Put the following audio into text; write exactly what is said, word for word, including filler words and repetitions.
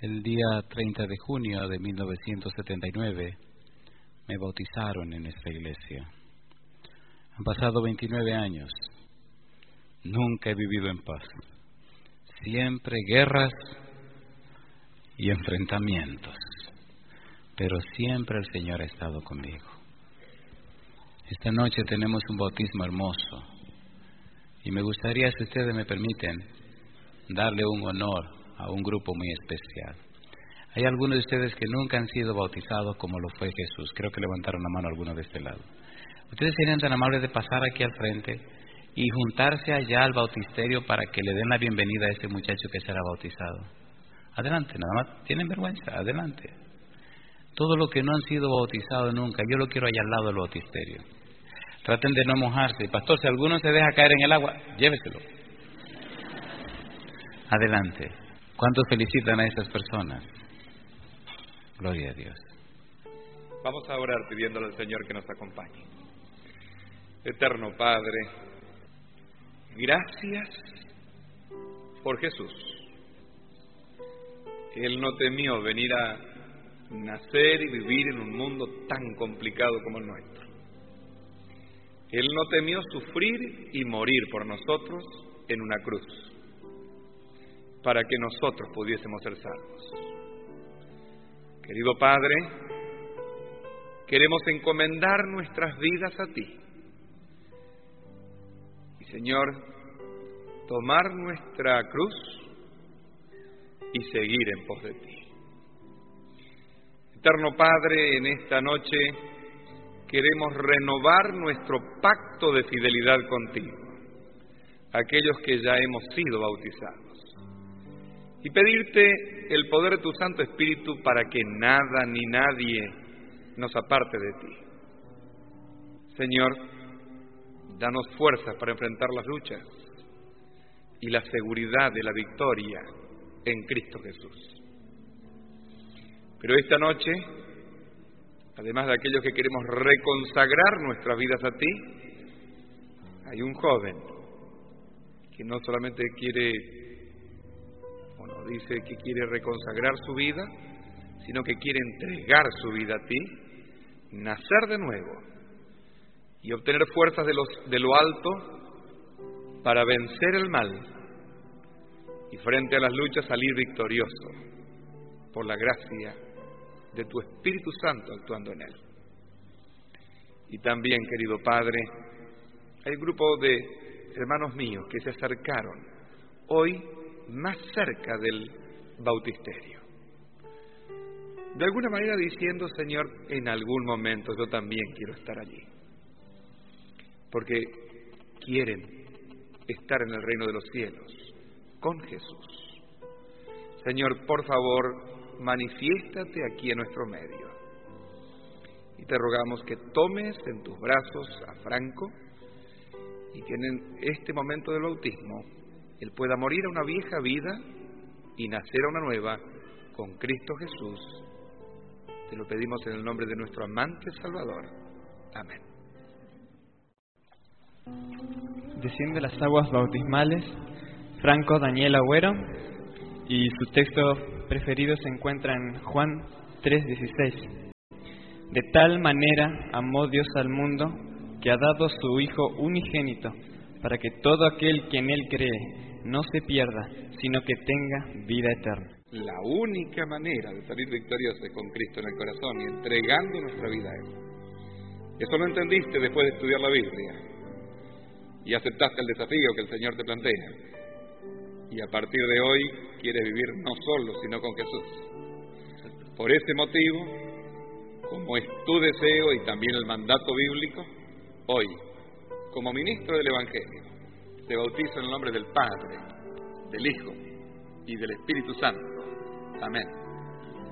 El día treinta de junio de mil novecientos setenta y nueve me bautizaron en esta iglesia. Han pasado veintinueve años. Nunca he vivido en paz. Siempre guerras y enfrentamientos. Pero siempre el Señor ha estado conmigo. Esta noche tenemos un bautismo hermoso. Y me gustaría, si ustedes me permiten, darle un honor a un grupo muy especial. Hay algunos de ustedes que nunca han sido bautizados como lo fue Jesús. Creo que levantaron la mano algunos de este lado. Ustedes serían tan amables de pasar aquí al frente y juntarse allá al bautisterio para que le den la bienvenida a ese muchacho que será bautizado. Adelante, nada más. ¿Tienen vergüenza? Adelante. Todo lo que no han sido bautizados nunca, yo lo quiero allá al lado del bautisterio. Traten de no mojarse. Pastor, si alguno se deja caer en el agua, lléveselo. Adelante. ¿Cuántos felicitan a esas personas? Gloria a Dios. Vamos a orar pidiéndole al Señor que nos acompañe. Eterno Padre, gracias por Jesús. Él no temió venir a nacer y vivir en un mundo tan complicado como el nuestro. Él no temió sufrir y morir por nosotros en una cruz, para que nosotros pudiésemos ser salvos. Querido Padre, queremos encomendar nuestras vidas a ti. Y Señor, tomar nuestra cruz y seguir en pos de ti. Eterno Padre, en esta noche queremos renovar nuestro pacto de fidelidad contigo, aquellos que ya hemos sido bautizados, y pedirte el poder de tu Santo Espíritu para que nada ni nadie nos aparte de ti. Señor, danos fuerzas para enfrentar las luchas y la seguridad de la victoria en Cristo Jesús. Pero esta noche, además de aquellos que queremos reconsagrar nuestras vidas a ti, hay un joven que no solamente quiere, o no dice que quiere reconsagrar su vida, sino que quiere entregar su vida a ti, nacer de nuevo y obtener fuerzas de, los, de lo alto para vencer el mal y frente a las luchas salir victorioso por la gracia de tu Espíritu Santo actuando en él. Y también, querido Padre, hay un grupo de hermanos míos que se acercaron hoy más cerca del bautisterio, de alguna manera diciendo: Señor, en algún momento yo también quiero estar allí, porque quieren estar en el reino de los cielos con Jesús. Señor, por favor, manifiéstate aquí en nuestro medio. Y te rogamos que tomes en tus brazos a Franco y que en este momento del bautismo él pueda morir a una vieja vida y nacer a una nueva con Cristo Jesús. Te lo pedimos en el nombre de nuestro amante Salvador. Amén. Desciende las aguas bautismales Franco Daniel Agüero, y su texto preferido se encuentra en Juan tres dieciséis. De tal manera amó Dios al mundo, que ha dado su Hijo unigénito, para que todo aquel que en Él cree no se pierda, sino que tenga vida eterna. La única manera de salir victoriosos es con Cristo en el corazón y entregando nuestra vida a Él. Eso lo entendiste después de estudiar la Biblia y aceptaste el desafío que el Señor te plantea. Y a partir de hoy quieres vivir no solo, sino con Jesús. Por ese motivo, como es tu deseo y también el mandato bíblico, hoy, como ministro del Evangelio, te bautizo en el nombre del Padre, del Hijo y del Espíritu Santo. Amén.